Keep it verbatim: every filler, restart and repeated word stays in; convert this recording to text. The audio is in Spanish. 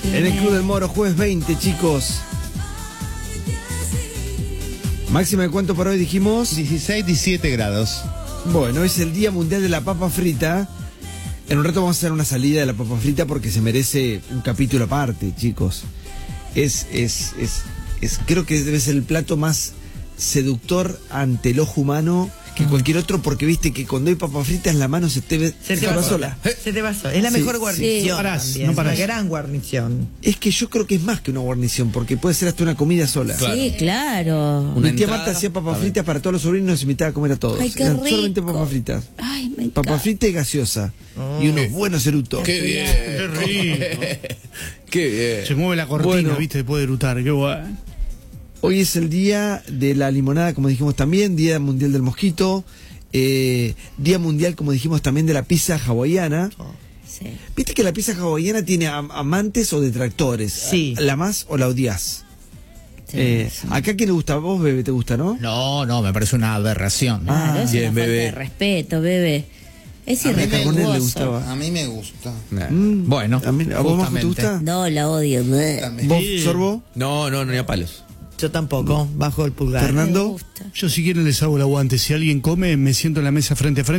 En el Club del Moro, jueves veinte, chicos. Máxima de cuánto para hoy dijimos. dieciséis, diecisiete grados. Bueno, es el Día Mundial de la Papa Frita. En un rato vamos a hacer una salida de la papa frita porque se merece un capítulo aparte, chicos. Es, es, es, es, creo que debe ser el plato más seductor ante el ojo humano que cualquier otro, porque viste que cuando hay papa frita en la mano se te, ve, se te va va sola. Se te va sola. Es la Sí, mejor sí. guarnición. Sí. No parás, también, no es parás. una gran guarnición. Es que yo creo que es más que una guarnición, porque puede ser hasta una comida sola. Claro. Sí, claro. Una Mi tía entrada, Marta hacía papas también. fritas para todos los sobrinos y nos invitaba a comer a todos. Ay, qué Eran rico. solamente papas fritas. Ay, me Papa encanta. frita y gaseosa. Y unos buenos erutos. Qué bien. Qué rico. Qué bien. Se mueve la cortina, Bueno. viste, después de erutar. Qué bueno. Hoy es el día de la limonada, como dijimos también, Día Mundial del Mosquito, eh, Día Mundial, como dijimos también, de la pizza hawaiana. Sí. ¿Viste que la pizza hawaiana tiene am- amantes o detractores? Sí. ¿La más o la odias? Sí, Eh, sí. ¿Acá quién le gusta? ¿A vos, Bebe, te gusta, no? No, no, me parece una aberración. Claro, Ah, es bien, una falta bebé. de respeto, bebe. Es A mí me Carbonell le irrespetuoso. gustaba. A mí me gusta. Mm, Bueno, ¿a, mí- a vos, Majo, te justamente. gusta? No, la odio. bleh. También. ¿Vos, Sí. Sorbo? No, no, no, ni a palos. Yo tampoco, bajo el pulgar. Fernando. Me gusta. Yo si quieren les hago el aguante. Si alguien come, me siento en la mesa frente a frente.